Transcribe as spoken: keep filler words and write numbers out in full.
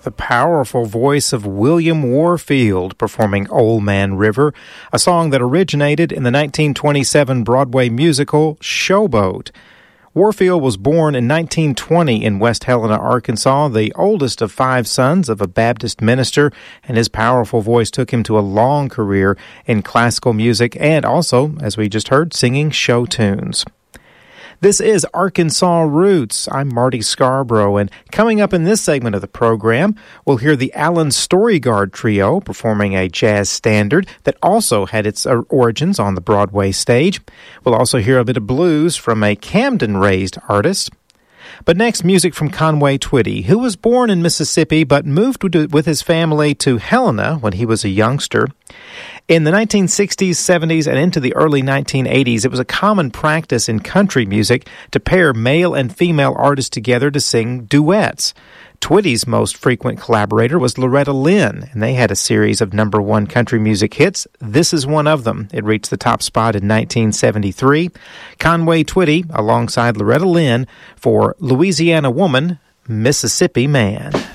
The powerful voice of William Warfield performing Old Man River, a song that originated in the nineteen twenty-seven Broadway musical Showboat. Warfield was born in nineteen twenty in West Helena, Arkansas, the oldest of five sons of a Baptist minister, and his powerful voice took him to a long career in classical music and also, as we just heard, singing show tunes. This is Arkansas Roots. I'm Marty Scarborough, and coming up in this segment of the program, we'll hear the Alan Storygard Trio performing a jazz standard that also had its origins on the Broadway stage. We'll also hear a bit of blues from a Camden-raised artist. But next, music from Conway Twitty, who was born in Mississippi but moved with his family to Helena when he was a youngster. In the nineteen sixties, seventies, and into the early nineteen eighties, it was a common practice in country music to pair male and female artists together to sing duets. Twitty's most frequent collaborator was Loretta Lynn, and they had a series of number one country music hits. This is one of them. It reached the top spot in nineteen seventy-three. Conway Twitty, alongside Loretta Lynn, for Louisiana Woman, Mississippi Man.